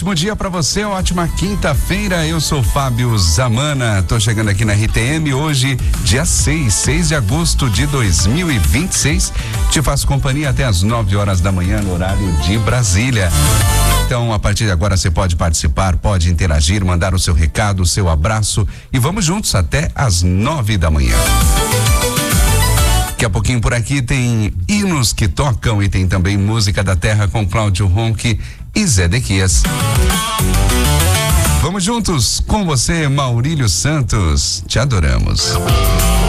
ótimo dia para você, ótima quinta-feira. Eu sou Fábio Zamana, tô chegando aqui na RTM hoje, dia 6 de agosto de 2026. Te faço companhia até as 9 horas da manhã no horário de Brasília. Então, a partir de agora você pode participar, pode interagir, mandar o seu recado, o seu abraço e vamos juntos até as 9 da manhã. Daqui a pouquinho por aqui tem hinos que tocam e tem também música da terra com Cláudio Ronque e Zedequias. Vamos juntos com você, Maurílio Santos. Te adoramos.